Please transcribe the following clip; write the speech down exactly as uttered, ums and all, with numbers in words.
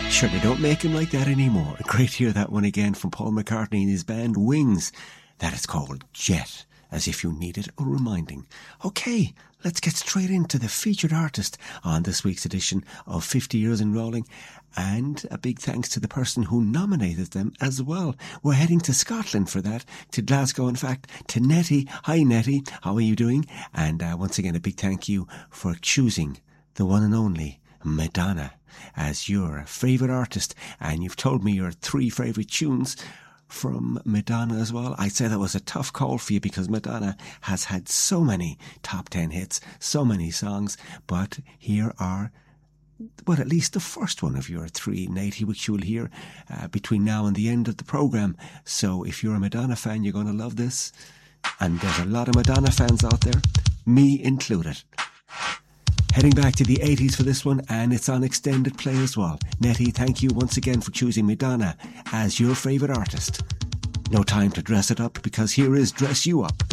Sure, they don't make him like that anymore. Great to hear that one again from Paul McCartney and his band Wings. That is called Jet, as if you needed a reminding. Okay, let's get straight into the featured artist on this week's edition of fifty years in Rolling. And a big thanks to the person who nominated them as well. We're heading to Scotland for that, to Glasgow, in fact, to Nettie. Hi, Nettie. How are you doing? And uh, once again, a big thank you for choosing the one and only Madonna as your favourite artist. And you've told me your three favourite tunes from Madonna as well. I'd say that was a tough call for you because Madonna has had so many top ten hits, so many songs. But here are, well, at least the first one of your three, Nettie, which you'll hear uh, between now and the end of the programme. So if you're a Madonna fan, you're going to love this. And there's a lot of Madonna fans out there, me included. Heading back to the eighties for this one, and it's on extended play as well. Nettie, thank you once again for choosing Madonna as your favourite artist. No time to dress it up, because here is Dress You Up.